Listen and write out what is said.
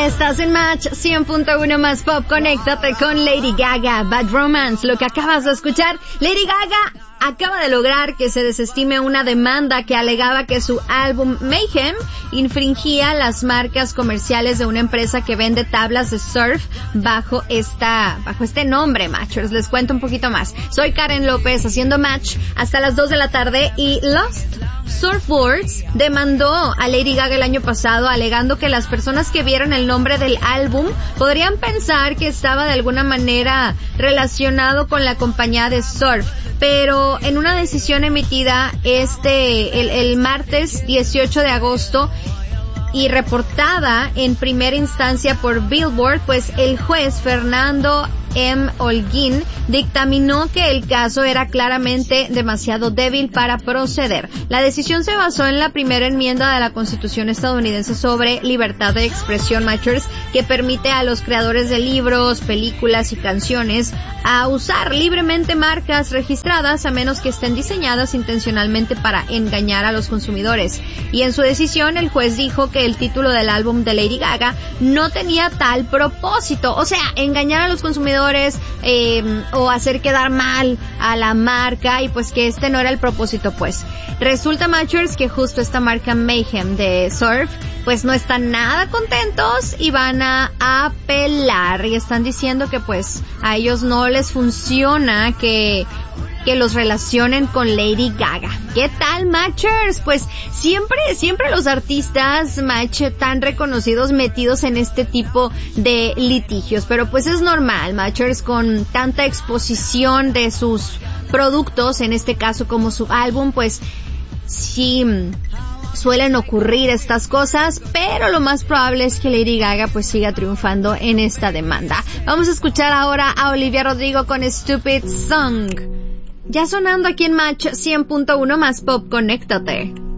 Estás en Match 100.1 más Pop. Conéctate con Lady Gaga, Bad Romance. Lo que acabas de escuchar, Lady Gaga acaba de lograr que se desestime una demanda que alegaba que su álbum Mayhem infringía las marcas comerciales de una empresa que vende tablas de surf bajo este nombre, Matchers. Les cuento un poquito más. Soy Karen López haciendo Match hasta las 2 de la tarde y Lost Surfboards demandó a Lady Gaga el año pasado alegando que las personas que vieron el nombre del álbum podrían pensar que estaba de alguna manera relacionado con la compañía de surf. Pero en una decisión emitida el martes 18 de agosto y reportada en primera instancia por Billboard, pues el juez Fernando M. Holguín dictaminó que el caso era claramente demasiado débil para proceder. La decisión se basó en la primera enmienda de la Constitución estadounidense sobre libertad de expresión, Matchers, que permite a los creadores de libros, películas y canciones a usar libremente marcas registradas a menos que estén diseñadas intencionalmente para engañar a los consumidores. Y en su decisión el juez dijo que el título del álbum de Lady Gaga no tenía tal propósito, o sea, engañar a los consumidores o hacer quedar mal a la marca, y pues que este no era el propósito. Pues resulta, Matchers, que justo esta marca Mayhem de surf pues no están nada contentos y van a apelar y están diciendo que pues a ellos no les funciona que los relacionen con Lady Gaga. ¿Qué tal, Matchers? Pues siempre los artistas, Match, tan reconocidos metidos en este tipo de litigios, pero pues es normal, Matchers, con tanta exposición de sus productos, en este caso como su álbum, pues sí suelen ocurrir estas cosas, pero lo más probable es que Lady Gaga pues siga triunfando en esta demanda. Vamos a escuchar ahora a Olivia Rodrigo con Stupid Song. Ya sonando aquí en Match 100.1 más Pop, conéctate.